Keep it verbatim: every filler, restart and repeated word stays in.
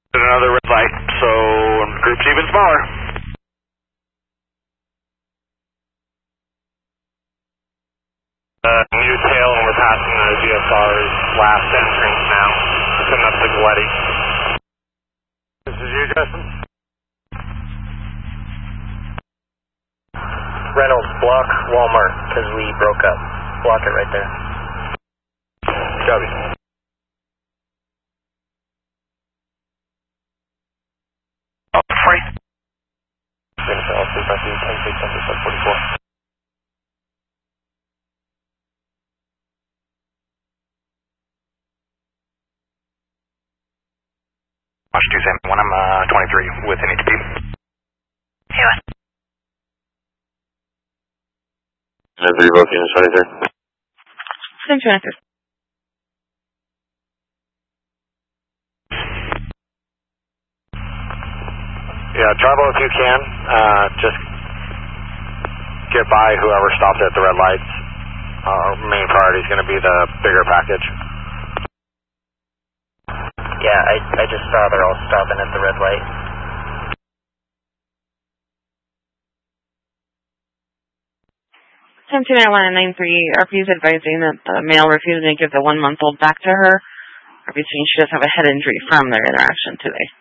Another red light, so group's even smaller. Uh, new tail, and we're passing the G S R's last entrance now. Coming up to Galetti. This is you, Justin? Reynolds, block Walmart, because we broke up. Block it right there. Copy. Oh, free. Finish all three five two, ten six, ten forty-four. Watch two seven one, I'm uh, twenty-three with N H P. Yeah. Every booking is twenty-three. Thanks, twenty-three. Yeah, travel if you can. Uh, just get by whoever stops at the red lights. Our main priority is going to be the bigger package. Yeah, I, I just saw they're all stopping at the red light. ten two nine one and nine three, R P is advising that the male refusing to give the one-month-old back to her. R P saying she does have a head injury from their interaction today.